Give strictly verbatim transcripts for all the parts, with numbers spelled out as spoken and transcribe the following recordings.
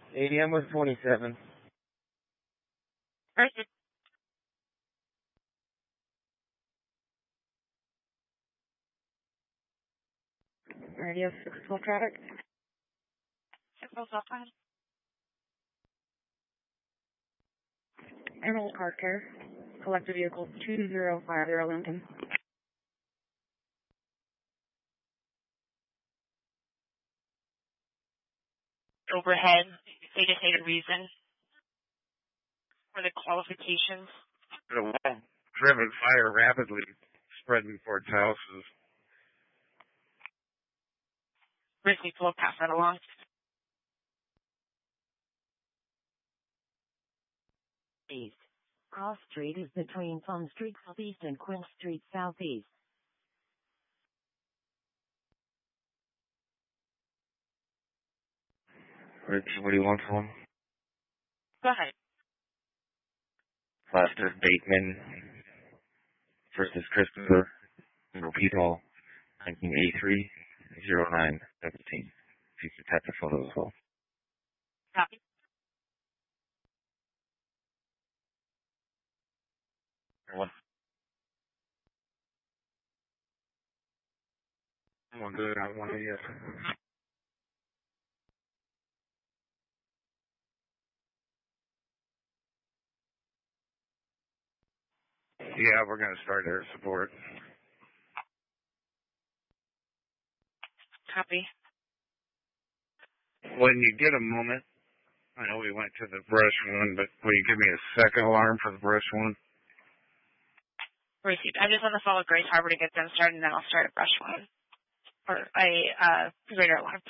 A D M was twenty-seven. Perfect. Radio six twelve traffic. six twelve traffic. Emerald Car Care. Collective vehicle two zero five zero Lincoln. Overhead. They just need a reason for the qualifications. The wall driven fire rapidly spreading towards houses. Briefly, we'll pass that along. East. Cross Street is between Plum Street Southeast and Quinn Street Southeast. Rich, what do you want from him? Go ahead. Last is Bateman. First is Christopher. Number P-Hall. nineteen eighty-three oh nine seventeen. If you could tap the photo as well. Copy. One. One good, I want to yes. Yeah, we're going to start air support. Copy. When you get a moment, I know we went to the brush one, but will you give me a second alarm for the brush one? Received. I'm just on the phone with Grace Harbor to get them started, and then I'll start a brush one. Or a uh, radar alarm.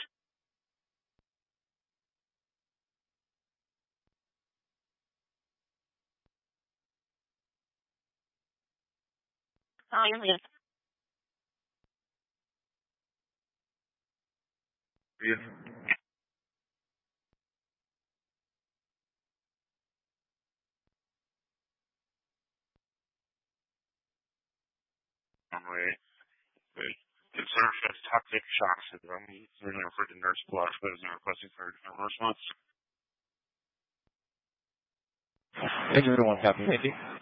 Oh, you're good. Yes. Anyway, the surf has toxic shock syndrome. He's really referred to nurse plus, but is requesting for a response. Thank you, everyone. Copy.